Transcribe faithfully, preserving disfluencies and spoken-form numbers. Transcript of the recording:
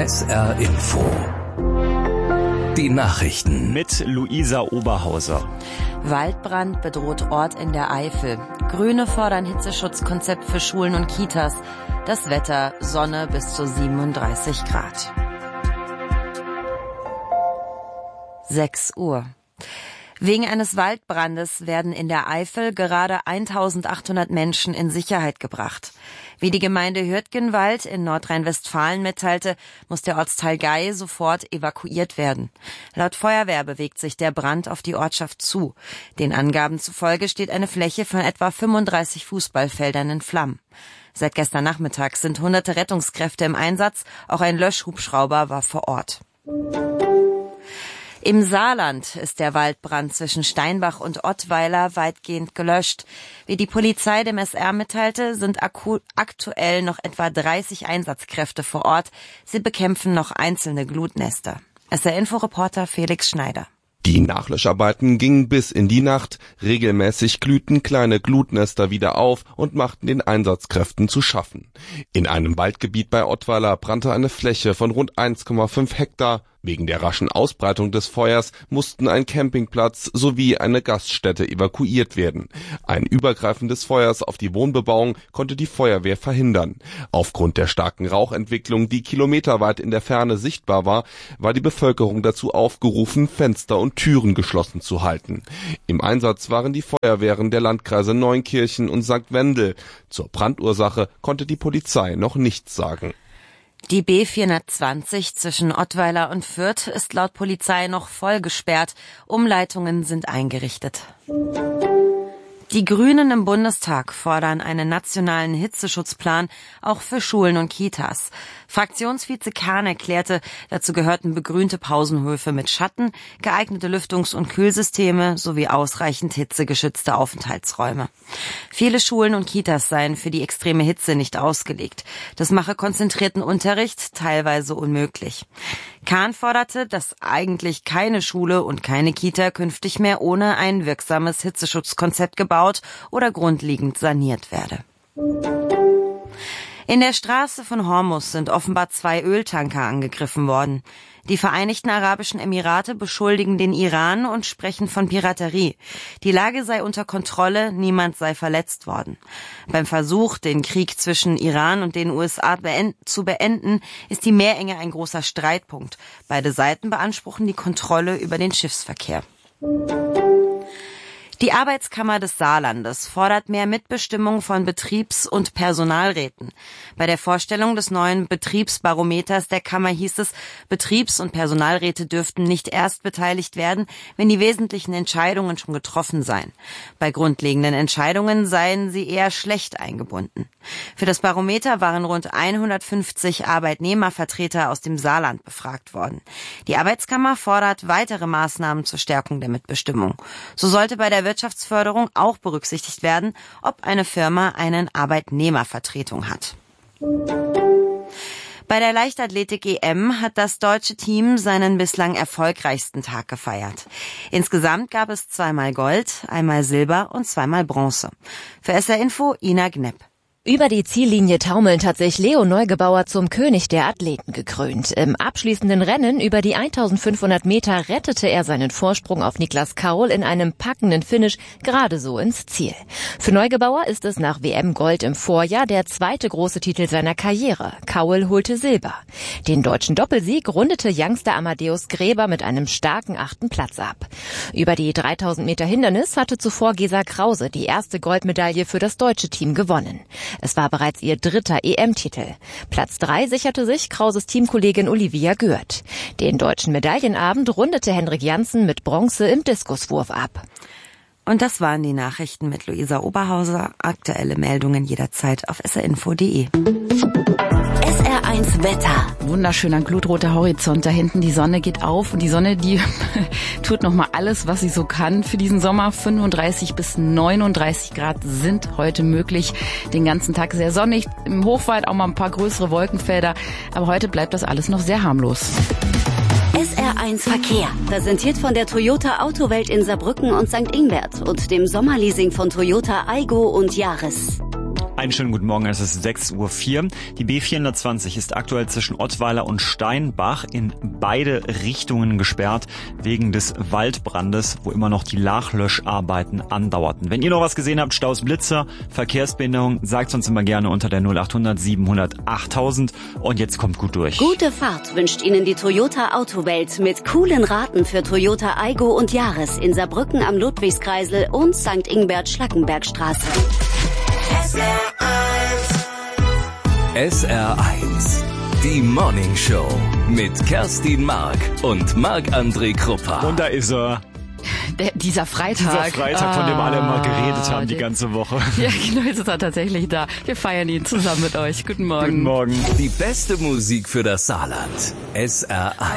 S R Info. Die Nachrichten mit Luisa Oberhauser. Waldbrand bedroht Ort in der Eifel. Grüne fordern Hitzeschutzkonzept für Schulen und Kitas. Das Wetter: Sonne bis zu siebenunddreißig Grad. sechs Uhr. Wegen eines Waldbrandes werden in der Eifel gerade eintausendachthundert Menschen in Sicherheit gebracht. Wie die Gemeinde Hürtgenwald in Nordrhein-Westfalen mitteilte, muss der Ortsteil Gey sofort evakuiert werden. Laut Feuerwehr bewegt sich der Brand auf die Ortschaft zu. Den Angaben zufolge steht eine Fläche von etwa fünfunddreißig Fußballfeldern in Flammen. Seit gestern Nachmittag sind hunderte Rettungskräfte im Einsatz, auch ein Löschhubschrauber war vor Ort. Im Saarland ist der Waldbrand zwischen Steinbach und Ottweiler weitgehend gelöscht. Wie die Polizei dem S R mitteilte, sind aktuell noch etwa dreißig Einsatzkräfte vor Ort. Sie bekämpfen noch einzelne Glutnester. S R-Info-Reporter Felix Schneider. Die Nachlöscharbeiten gingen bis in die Nacht. Regelmäßig glühten kleine Glutnester wieder auf und machten den Einsatzkräften zu schaffen. In einem Waldgebiet bei Ottweiler brannte eine Fläche von rund eins Komma fünf Hektar. Wegen der raschen Ausbreitung des Feuers mussten ein Campingplatz sowie eine Gaststätte evakuiert werden. Ein Übergreifen des Feuers auf die Wohnbebauung konnte die Feuerwehr verhindern. Aufgrund der starken Rauchentwicklung, die kilometerweit in der Ferne sichtbar war, war die Bevölkerung dazu aufgerufen, Fenster und Türen geschlossen zu halten. Im Einsatz waren die Feuerwehren der Landkreise Neunkirchen und Sankt Wendel. Zur Brandursache konnte die Polizei noch nichts sagen. Die B vierhundertzwanzig zwischen Ottweiler und Fürth ist laut Polizei noch voll gesperrt. Umleitungen sind eingerichtet. Die Grünen im Bundestag fordern einen nationalen Hitzeschutzplan auch für Schulen und Kitas. Fraktionsvize Kahn erklärte, dazu gehörten begrünte Pausenhöfe mit Schatten, geeignete Lüftungs- und Kühlsysteme sowie ausreichend hitzegeschützte Aufenthaltsräume. Viele Schulen und Kitas seien für die extreme Hitze nicht ausgelegt. Das mache konzentrierten Unterricht teilweise unmöglich. Kahn forderte, dass eigentlich keine Schule und keine Kita künftig mehr ohne ein wirksames Hitzeschutzkonzept gebaut oder grundlegend saniert werde. In der Straße von Hormuz sind offenbar zwei Öltanker angegriffen worden. Die Vereinigten Arabischen Emirate beschuldigen den Iran und sprechen von Piraterie. Die Lage sei unter Kontrolle, niemand sei verletzt worden. Beim Versuch, den Krieg zwischen Iran und den U S A zu beenden, ist die Meerenge ein großer Streitpunkt. Beide Seiten beanspruchen die Kontrolle über den Schiffsverkehr. Die Arbeitskammer des Saarlandes fordert mehr Mitbestimmung von Betriebs- und Personalräten. Bei der Vorstellung des neuen Betriebsbarometers der Kammer hieß es, Betriebs- und Personalräte dürften nicht erst beteiligt werden, wenn die wesentlichen Entscheidungen schon getroffen seien. Bei grundlegenden Entscheidungen seien sie eher schlecht eingebunden. Für das Barometer waren rund hundertfünfzig Arbeitnehmervertreter aus dem Saarland befragt worden. Die Arbeitskammer fordert weitere Maßnahmen zur Stärkung der Mitbestimmung. So sollte bei der Wirtschaftsförderung auch berücksichtigt werden, ob eine Firma eine Arbeitnehmervertretung hat. Bei der Leichtathletik-E M hat das deutsche Team seinen bislang erfolgreichsten Tag gefeiert. Insgesamt gab es zweimal Gold, einmal Silber und zweimal Bronze. Für S R Info Ina Gnepp. Über die Ziellinie taumelnd hat sich Leo Neugebauer zum König der Athleten gekrönt. Im abschließenden Rennen über die eintausendfünfhundert Meter rettete er seinen Vorsprung auf Niklas Kaul in einem packenden Finish gerade so ins Ziel. Für Neugebauer ist es nach W M-Gold im Vorjahr der zweite große Titel seiner Karriere. Kaul holte Silber. Den deutschen Doppelsieg rundete Youngster Amadeus Gräber mit einem starken achten Platz ab. Über die dreitausend Meter Hindernis hatte zuvor Gesa Krause die erste Goldmedaille für das deutsche Team gewonnen. Es war bereits ihr dritter E M-Titel. Platz drei sicherte sich Krauses Teamkollegin Olivia Gürt. Den deutschen Medaillenabend rundete Hendrik Janssen mit Bronze im Diskuswurf ab. Und das waren die Nachrichten mit Luisa Oberhauser. Aktuelle Meldungen jederzeit auf s r info punkt d e. S R eins Wetter. Wunderschöner glutroter Horizont. Da hinten die Sonne geht auf und die Sonne, die tut nochmal alles, was sie so kann für diesen Sommer. fünfunddreißig bis neununddreißig Grad sind heute möglich. Den ganzen Tag sehr sonnig. Im Hochwald auch mal ein paar größere Wolkenfelder. Aber heute bleibt das alles noch sehr harmlos. S R eins Verkehr. Präsentiert von der Toyota Autowelt in Saarbrücken und Sankt Ingbert und dem Sommerleasing von Toyota Aygo und Yaris. Einen schönen guten Morgen, es ist sechs Uhr vier. Die B vierhundertzwanzig ist aktuell zwischen Ottweiler und Steinbach in beide Richtungen gesperrt wegen des Waldbrandes, wo immer noch die Nachlöscharbeiten andauerten. Wenn ihr noch was gesehen habt, Staus, Blitzer, Verkehrsbehinderung, sagt uns immer gerne unter der null acht hundert siebenhundert achttausend. Und jetzt kommt gut durch. Gute Fahrt wünscht Ihnen die Toyota Autowelt mit coolen Raten für Toyota Aygo und Yaris in Saarbrücken am Ludwigskreisel und Sankt Ingbert Schlackenbergstraße. S R eins, die Morning Show mit Kerstin Mark und Marc-André Kruppa. Und da ist er. Der, dieser Freitag. Dieser Freitag, von dem alle immer geredet haben die der, ganze Woche. Ja, genau, ist er tatsächlich da. Wir feiern ihn zusammen mit euch. Guten Morgen. Guten Morgen. Die beste Musik für das Saarland. S R eins.